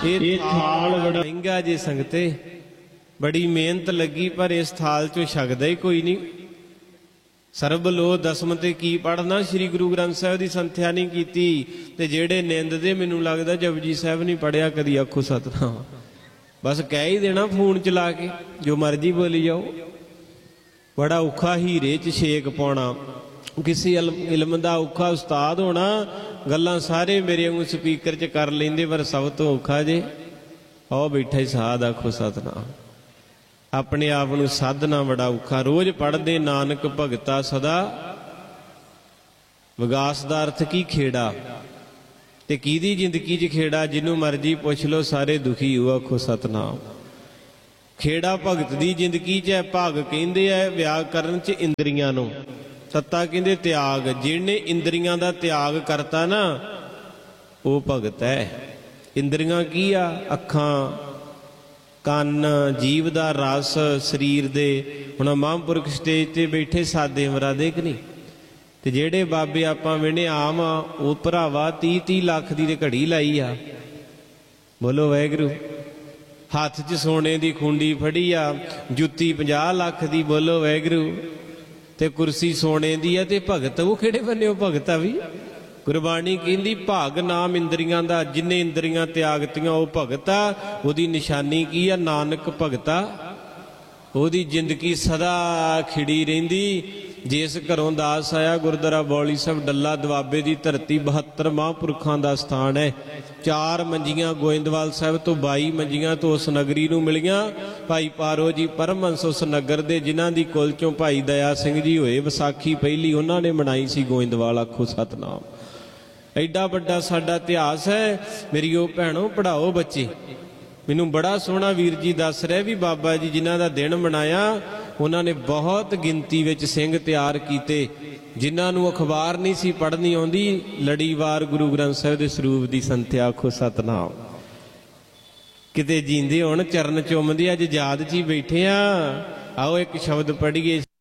ये थाल बड़ा महंगा जी संगते, बड़ी मेहनत लगी पर इस थाल चो छकदा ही कोई नहीं। सरब लो दसम ते की पढ़ना, श्री गुरु ग्रंथ साहिब की संथ्या नहीं की। ते जेड़े निंददे मैनूं लगदा जपजी साहिब नहीं पढ़िया कदी, आखो सतनाम। बस कह ही देना फोन चला के जो मर्जी बोली जाओ। बड़ा औखा हीरे च छेक पाउणा, किसी इल्म दा औखा उस्ताद होना, गल्लां सारे मेरे वांगू स्पीकर च कर लेंदे, पर सब तो औखा जे आओ बैठा ही साध, आखो सतनाम। अपने आप नूं साधना बड़ा औखा। रोज पढ़दे नानक भगता सदा, विगास दा अर्थ की खेड़ा। ते किहदी जिंदगी च खेड़ा, जिन्हों मर्जी पुछ लो सारे दुखी हो, आखो सतनाम। खेड़ा भगत दी जिंदगी च है। भाग कहंदे आ व्याकरण च इंद्रियां नूं, तत्ता कहंदे त्याग। जिहने इंद्रियां दा त्याग करता ना वो भगत है। इंद्रियां की आ? अखां, ਕੰਨ, जीव ਦਾ रस, शरीर दे। हुण महापुरख स्टेज ते बैठे सादे मरादे कि नहीं, ते जेड़े बाबे आपां वेने आम आ, वो भरावा 30-30 लाख दी ते घड़ी लाई आ। बोलो वाहिगुरू। हाथ च सोने दी खुंडी फड़ी आ, जुत्ती 50 लाख दी। बोलो वाहिगुरू। ते कुर्सी सोने दी है, ते भगत वो किहड़े बन्ने भगत आ भी। गुरबाणी कहती भाग नाम इंद्रियां दा, जिन्ने इंद्रियां त्यागतियां वो भगत आ। ओदी निशानी की आ? नानक भगता। ओदी जिंदगी सदा खिड़ी रहिंदी। जिस घरों दास आया, गुरुद्वारा बौली साहब डल्ला दुआबे की धरती, 72 महापुरखों का स्थान है। 4 मंजियां गोइंदवाल साहब तो 22 मंजियां तो उस नगरी नूं मिलियां। भाई पारो जी परमहंस उस नगर दे, जिन्हां दी कुल चों भाई दया सिंह जी होए। विसाखी पहली उन्होंने मनाई सी गोइंदवाल, आखो सतनाम। एडा वड्डा साडा इतिहास है। मेरी ओ भैणों पढ़ाओ बच्चे। मैनूं बड़ा सोहना वीर जी दस रहे भी बाबा जी जिन्हां दा दिन मनाया, उन्होंने बहुत गिनती विच सिंह तैयार कीते, जिन्हां नूं अखबार नहीं सी पढ़नी आउंदी। लड़ीवार गुरु ग्रंथ साहिब दे सरूप दी संथ्या, आखो सतनाम। किते जींदे होण चरण चुमदे, अज याद च ही बैठे आ। आओ एक शब्द पढ़िए।